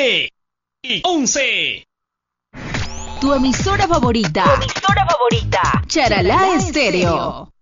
9 y 11. Tu emisora favorita. Charalá Estéreo.